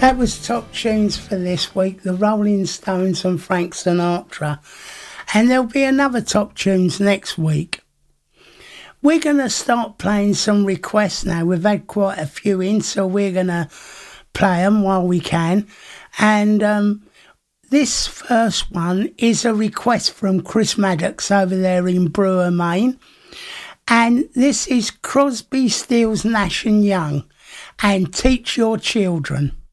That was top tunes for this week, the Rolling Stones and Frank Sinatra. And there'll be another top tunes next week. We're going to start playing some requests now. We've had quite a few in, so we're going to play them while we can. And this first one is a request from Chris Maddox over there in Brewer, Maine. And this is Crosby, Stills, Nash and Young and Teach Your Children.